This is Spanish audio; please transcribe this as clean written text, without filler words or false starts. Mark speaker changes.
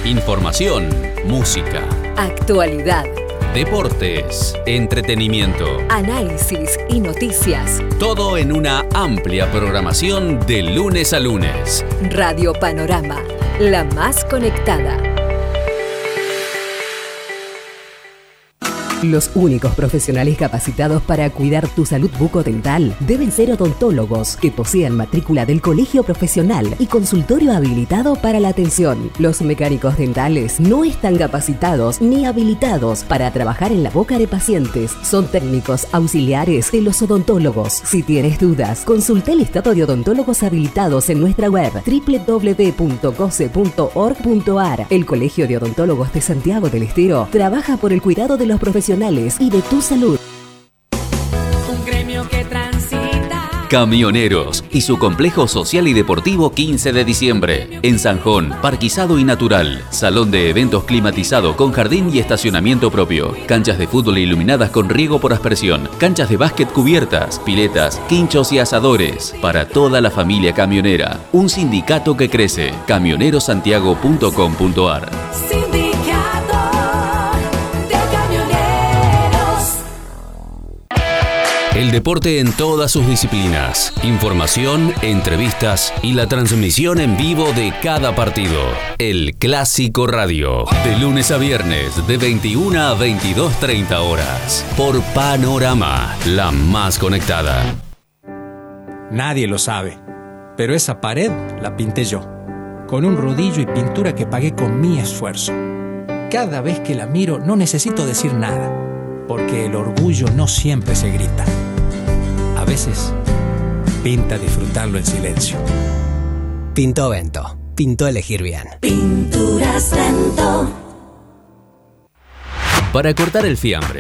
Speaker 1: Información, música,
Speaker 2: actualidad,
Speaker 1: deportes, entretenimiento,
Speaker 2: análisis y noticias.
Speaker 1: Todo en una amplia programación de lunes a lunes.
Speaker 2: Radio Panorama, la más conectada. Los únicos profesionales capacitados para cuidar tu salud bucodental deben ser odontólogos que posean matrícula del colegio profesional y consultorio habilitado para la atención. Los mecánicos dentales no están capacitados ni habilitados para trabajar en la boca de pacientes. Son técnicos auxiliares de los odontólogos. Si tienes dudas, consulta el listado de odontólogos habilitados en nuestra web www.goce.org.ar. El Colegio de Odontólogos de Santiago del Estero trabaja por el cuidado de los profesionales y de tu salud.
Speaker 3: Un gremio que transita.
Speaker 1: Camioneros y su complejo social y deportivo 15 de diciembre. En Sanjón, parquizado y natural. Salón de eventos climatizado con jardín y estacionamiento propio. Canchas de fútbol iluminadas con riego por aspersión. Canchas de básquet cubiertas, piletas, quinchos y asadores. Para toda la familia camionera. Un sindicato que crece. camionerosantiago.com.ar. El deporte en todas sus disciplinas, información, entrevistas y la transmisión en vivo de cada partido. El Clásico Radio, de lunes a viernes, de 21 a 22:30 horas. Por Panorama, la más conectada.
Speaker 4: Nadie lo sabe, pero esa pared la pinté yo, con un rodillo y pintura que pagué con mi esfuerzo. Cada vez que la miro no necesito decir nada, porque el orgullo no siempre se grita. A veces, pinta disfrutarlo en silencio.
Speaker 5: Pintó Vento. Pintó elegir bien.
Speaker 3: Pinturas Vento.
Speaker 1: Para cortar el fiambre,